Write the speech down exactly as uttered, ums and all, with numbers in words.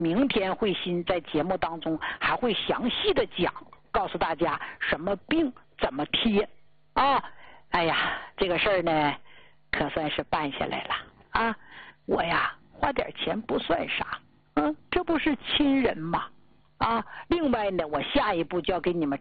明天慧心在节目当中还会详细的讲，告诉大家什么病怎么贴啊。哎呀，这个事儿呢可算是办下来了啊。我呀花点钱不算啥，嗯，这不是亲人吗？啊，另外呢，我下一步就要给你们